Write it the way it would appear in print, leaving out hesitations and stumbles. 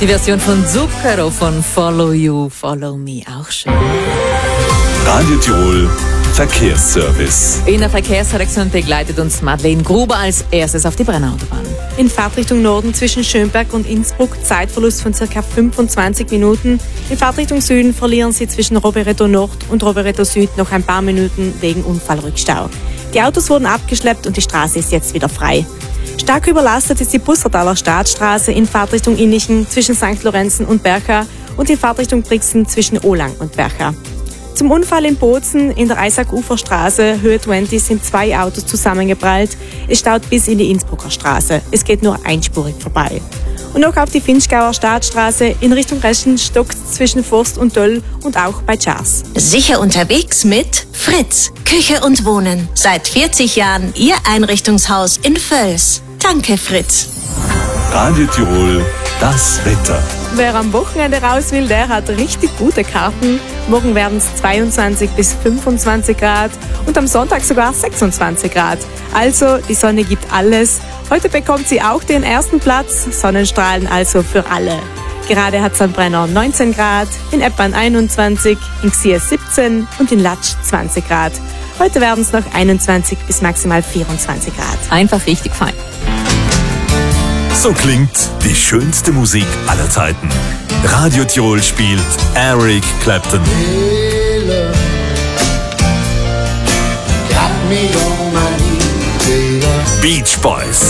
Die Version von Zucchero von Follow You, Follow Me, auch schön. Radio Tirol Verkehrsservice. In der Verkehrsredaktion begleitet uns Madeleine Gruber als erstes auf die Brennautobahn. In Fahrtrichtung Norden zwischen Schönberg und Innsbruck Zeitverlust von ca. 25 Minuten. In Fahrtrichtung Süden verlieren Sie zwischen Rovereto Nord und Rovereto Süd noch ein paar Minuten wegen Unfallrückstau. Die Autos wurden abgeschleppt und die Straße ist jetzt wieder frei. Stark überlastet ist die Bussertaler Staatsstraße in Fahrtrichtung Innichen zwischen St. Lorenzen und Bercha und in Fahrtrichtung Brixen zwischen Olang und Bercha. Zum Unfall in Bozen in der Eisack-Uferstraße, Höhe 20, sind 2 Autos zusammengeprallt. Es staut bis in die Innsbrucker Straße. Es geht nur einspurig vorbei. Und noch auf die Finchgauer Staatsstraße in Richtung Reschen stockt zwischen Forst und Döll und auch bei Chars. Sicher unterwegs mit Fritz, Küche und Wohnen. Seit 40 Jahren Ihr Einrichtungshaus in Völs. Danke, Fritz. Radio Tirol, das Wetter. Wer am Wochenende raus will, der hat richtig gute Karten. Morgen werden es 22 bis 25 Grad und am Sonntag sogar 26 Grad. Also, die Sonne gibt alles. Heute bekommt sie auch den ersten Platz. Sonnenstrahlen also für alle. Gerade hat es am Brenner 19 Grad, in Eppan 21, in Xies 17 und in Latsch 20 Grad. Heute werden es noch 21 bis maximal 24 Grad. Einfach richtig fein. So klingt die schönste Musik aller Zeiten. Radio Tirol spielt Eric Clapton. Beach Boys.